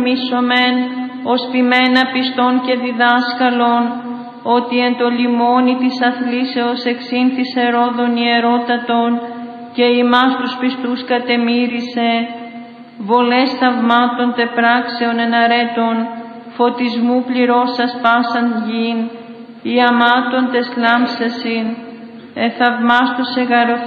εμίσομεν, ως ποιμένα πιστών και διδάσκαλων, ότι εν το λιμόνι της αθλήσεως εξήνθης Αιρόδων ιερότατων και ημάς τους πιστούς κατεμύρισε, βολές θαυμάτων τεπράξεων εναρέτων, φωτισμού πληρώσας πάσαν γην, η αμάτων τες λάμψεσιν, εθαυμάστος εγαροθ